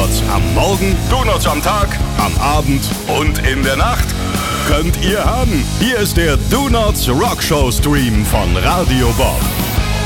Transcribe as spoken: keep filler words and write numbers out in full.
Do-Nots am Morgen, Do-Nots am Tag, am Abend und in der Nacht könnt ihr haben. Hier ist der Do-Nots Rockshow Stream von Radio Bob.